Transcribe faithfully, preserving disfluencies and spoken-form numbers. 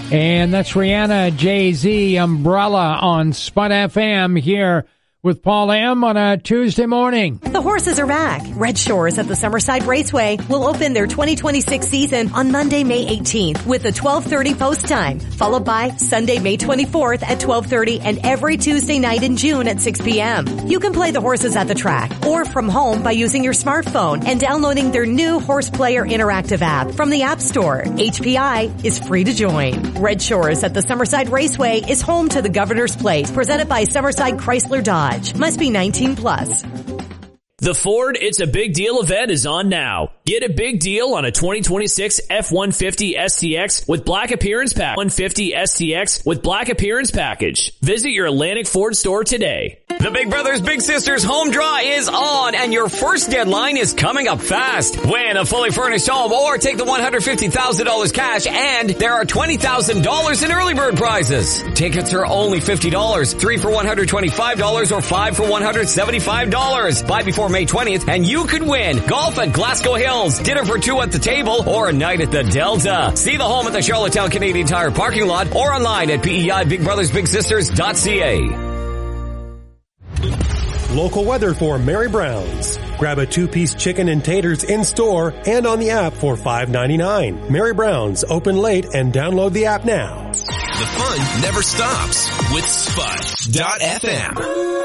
And that's Rihanna, Jay-Z, Umbrella on Spud F M here with Paul M. on a Tuesday morning. The horses are back. Red Shores at the Summerside Raceway will open their twenty twenty-six season on Monday, May eighteenth with a twelve thirty post time, followed by Sunday, May twenty-fourth at twelve thirty and every Tuesday night in June at six p.m. You can play the horses at the track or from home by using your smartphone and downloading their new Horse Player interactive app from the App Store. H P I is free to join. Red Shores at the Summerside Raceway is home to the Governor's Plate, presented by Summerside Chrysler Dodge. Must be nineteen plus. The Ford It's a Big Deal event is on now. Get a big deal on a twenty twenty-six F one fifty S T X with Black Appearance Pack. one fifty S T X with Black Appearance Package. Visit your Atlantic Ford store today. The Big Brothers Big Sisters home draw is on, and your first deadline is coming up fast. Win a fully furnished home or take the one hundred fifty thousand dollars cash, and there are twenty thousand dollars in early bird prizes. Tickets are only fifty dollars, three for one hundred twenty-five dollars or five for one hundred seventy-five dollars. Buy before May twentieth and you could win golf at Glasgow Hills, dinner for two at the table, or a night at the Delta. See the home at the Charlottetown Canadian Tire parking lot or online at P E I Big Brothers Big Sisters dot C A. Local weather for Mary Brown's. Grab a two-piece chicken and taters in-store and on the app for five ninety-nine. Mary Brown's, open late, and download the app now. The fun never stops with Spud dot F M.